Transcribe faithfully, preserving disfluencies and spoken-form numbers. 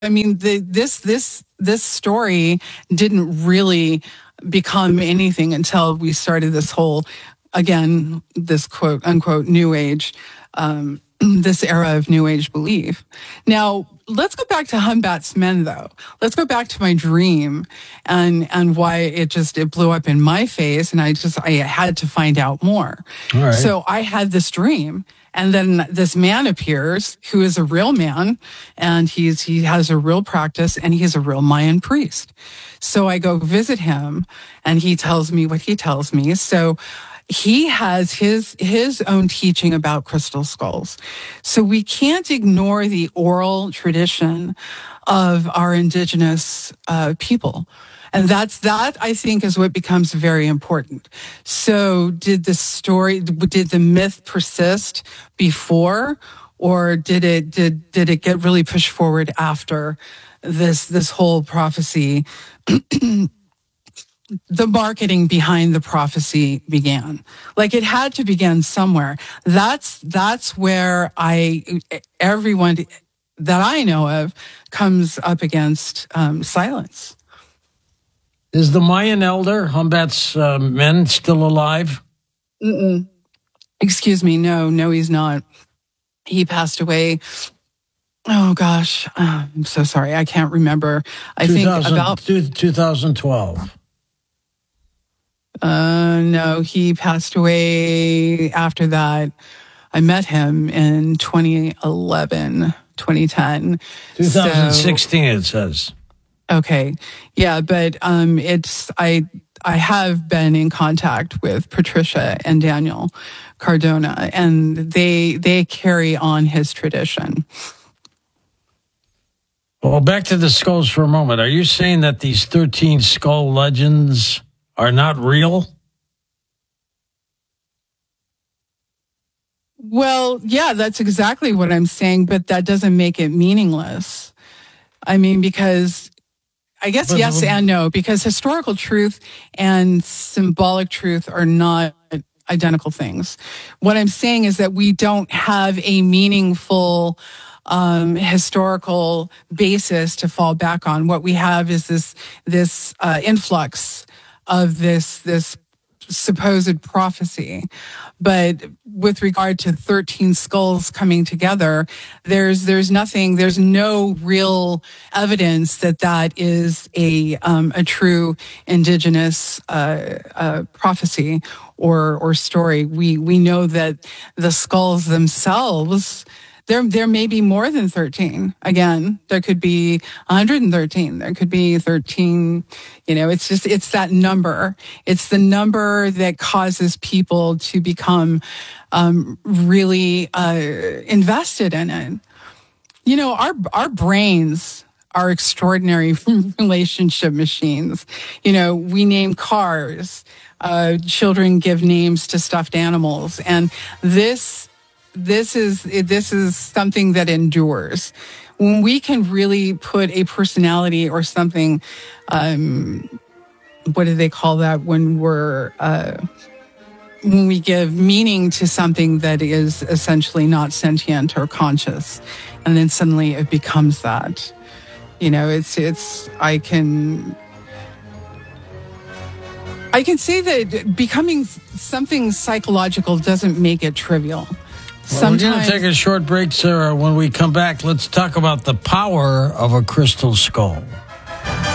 I mean, the, this this this story didn't really become anything until we started this whole, again, this quote unquote new age, um, this era of new age belief. Now, let's go back to Humbat's men, though. Let's go back to my dream and and why it just it blew up in my face, and I just I had to find out more. All right. So I had this dream. And then this man appears who is a real man, and he's he has a real practice, and he's a real Mayan priest. So I go visit him, and he tells me what he tells me. So he has his his own teaching about crystal skulls. So we can't ignore the oral tradition of our indigenous uh, people. And that's, that I think is what becomes very important. So did the story, did the myth persist before, or did it, did, did it get really pushed forward after this, this whole prophecy, the marketing behind the prophecy began? Like, it had to begin somewhere. That's, that's where I, everyone that I know of comes up against um, silence. Is the Mayan elder, Humbat's uh, men, still alive? Mm-mm. Excuse me. No, no, he's not. He passed away. Oh, gosh. Uh, I'm so sorry. I can't remember. I think about... twenty twelve. Uh, no, he passed away after that. I met him in twenty eleven, twenty ten. twenty sixteen, so, it says. Okay. Yeah, but um, it's I I have been in contact with Patricia and Daniel Cardona, and they they carry on his tradition. Well, back to the skulls for a moment. Are you saying that these thirteen skull legends are not real? Well, yeah, that's exactly what I'm saying, but that doesn't make it meaningless. I mean, because I guess but, yes and no, because historical truth and symbolic truth are not identical things. What I'm saying is that we don't have a meaningful um, historical basis to fall back on. What we have is this this uh, influx of this this supposed prophecy. But with regard to thirteen skulls coming together, there's there's nothing, there's no real evidence that that is a um, a true indigenous uh, uh, prophecy or or story. We we know that the skulls themselves, There, there may be more than thirteen. Again, there could be one hundred thirteen. There could be thirteen. You know, it's just, it's that number. It's the number that causes people to become um, really uh, invested in it. You know, our our brains are extraordinary relationship machines. You know, we name cars. Uh, children give names to stuffed animals, and this. This is this is something that endures. When we can really put a personality or something, um, what do they call that? When we're uh, when we give meaning to something that is essentially not sentient or conscious, and then suddenly it becomes that. You know, it's it's. I can. I can say that becoming something psychological doesn't make it trivial. Well, we're going to take a short break, Sarah. When we come back, let's talk about the power of a crystal skull.